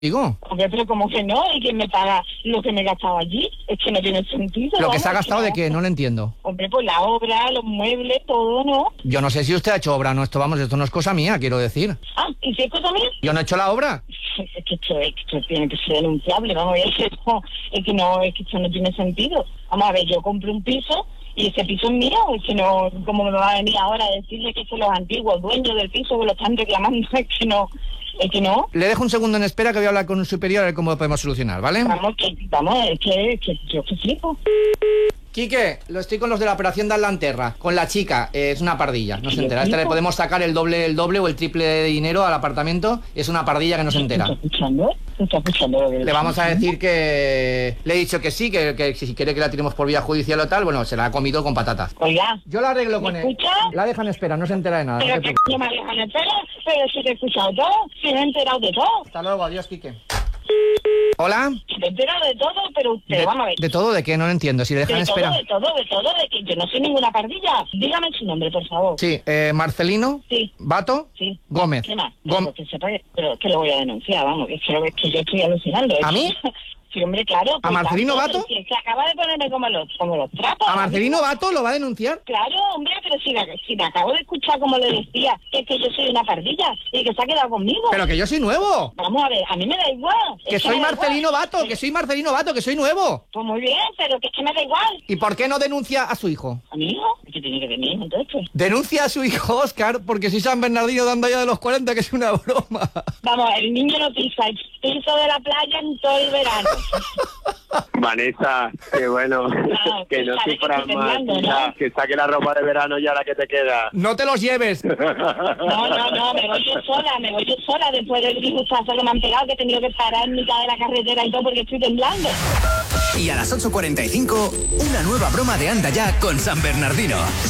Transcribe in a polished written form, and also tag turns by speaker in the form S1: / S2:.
S1: Digo.
S2: Hombre, pero como que no, y que me paga lo que me he gastado allí, es que no tiene sentido.
S1: ¿Lo que se ha gastado de qué? No lo entiendo.
S2: Hombre, pues la obra, los muebles, todo, ¿no?
S1: Yo no sé si usted ha hecho obra, no, esto no es cosa mía, quiero decir.
S2: Ah, ¿y si es cosa mía?
S1: Yo no he hecho la obra.
S2: Es que esto tiene que ser denunciable, vamos, es que esto no tiene sentido. Vamos a ver, yo compré un piso y ese piso es mío, es que no, ¿cómo me va a venir ahora a decirle que son los antiguos dueños del piso que lo están reclamando? Es que no.
S1: Le dejo un segundo en espera que voy a hablar con un superior a ver cómo lo podemos solucionar, ¿vale?
S2: Es que yo que flipo.
S1: Quique, lo estoy con los de la operación de Atlanterra, con la chica, es una pardilla, no se entera. A esta le podemos sacar el doble o el triple de dinero al apartamento, es una pardilla que no se entera.
S2: ¿Está escuchando?
S1: Le vamos a decir que le he dicho que sí, que si quiere que la tiremos por vía judicial o tal, bueno, se la ha comido con patatas.
S2: Oiga.
S1: Yo la arreglo con él.
S2: ¿Escucha?
S1: La dejan en espera, no se entera de nada.
S2: Pero que no me dejan en espera, pero si te he escuchado todo, si me he enterado de todo.
S1: Hasta luego, adiós, Quique. ¿Hola?
S2: Me he enterado de todo, pero usted, vamos a ver.
S1: ¿De todo? ¿De qué? No lo entiendo, si le dejan en espera.
S2: De todo, de que yo no soy ninguna pardilla. Dígame su nombre, por favor.
S1: Sí, Marcelino.
S2: Sí.
S1: Bato.
S2: Sí.
S1: Gómez.
S2: ¿Qué más? Que sepa que lo voy a denunciar, vamos, que yo estoy alucinando.
S1: ¿A mí?
S2: Sí, hombre, claro.
S1: ¿A Marcelino Bato?
S2: Que acaba de ponerme como los trapos.
S1: ¿A Marcelino Bato lo va a denunciar?
S2: Claro, hombre, pero si me acabo de escuchar como le decía, que yo soy una pardilla y que se ha quedado conmigo.
S1: Pero que yo soy nuevo.
S2: Vamos a ver, a mí me da igual.
S1: Que soy Marcelino Bato, que soy Marcelino Bato, que soy nuevo.
S2: Pues muy bien, pero que es que me da igual.
S1: ¿Y por qué no denuncia a su hijo?
S2: ¿A mi hijo? ¿Qué tiene que ver mi hijo, entonces?
S1: Denuncia a su hijo, Óscar, porque soy San Bernardino dando ya de los 40, que es una broma.
S2: Vamos, el niño no pisa el piso de la playa en todo el verano.
S3: Vanessa, que bueno, que no sufras más, ¿no? Que saque la ropa de verano ya la que te queda.
S1: No te los lleves.
S2: No, me voy yo sola después del disgustazo que me han pegado, que he tenido que parar en mitad de la carretera y todo porque estoy temblando.
S4: Y a las 8:45, una nueva broma de Anda Ya con San Bernardino.